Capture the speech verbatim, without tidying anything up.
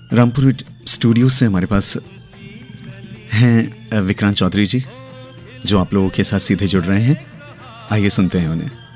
Rampur studio से हमारे पास हैं विक्रांत चौधरी जी, जो आप लोगों के साथ सीधे जुड़ रहे हैं। आइए सुनते हैं उन्हें।